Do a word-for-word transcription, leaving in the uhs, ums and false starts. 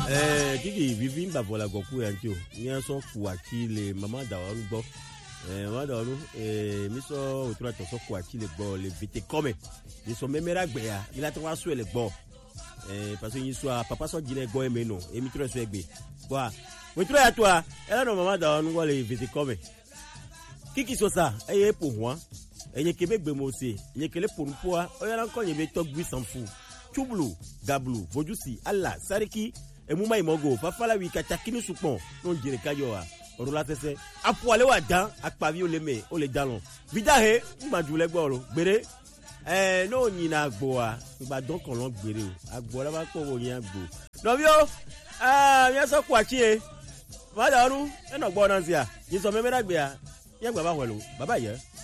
Eh, kiki vivi mba vola goku yanjo. Nya so ku akile mama da onu gbo. Eh, mama da onu eh mi so otura to so ku akile gbo le vite come. Ni so memera gbe ya. Ila to wa so ele gbo. Eh, parce que yin so papa so jile gbo eme no. Emi tro so egbe. Kwa. We tro ya to a. Ela no mama da onu go le vite come. Kiki so sa, eye po ho. Enye kebe gbe mo se. Enye kele po npo a. Oya lan ko yebe to gbi sanfu. Chublu, gablu, vojusi, Allah, sariki, emuma imogo, fafala wika chakini supon, non jire kayo a, orula tese, apuale wa dan, akpavi o leme, o le dalon. Vida he, mmadou le gboro, bere, eh, no nyina agbo a, mba don kon lon bere o, agbo la ba ko wo yin agbo. Novio, ah, mi so kwa chi e, ma da ru, e no gbo nan si a, yin so memera gbe a, yin gba ba welo, baba ye.